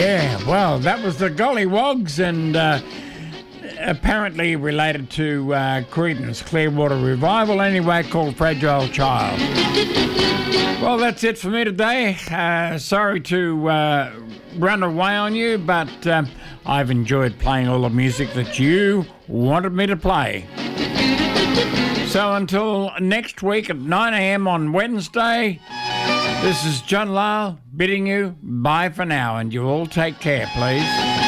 Yeah, well, that was the Gollywogs, and apparently related to Creedence Clearwater Revival, anyway, called Fragile Child. Well, that's it for me today. Sorry to run away on you, but I've enjoyed playing all the music that you wanted me to play. So until next week at 9 a.m. on Wednesday, this is John Lyle bidding you bye for now, and you all take care, please.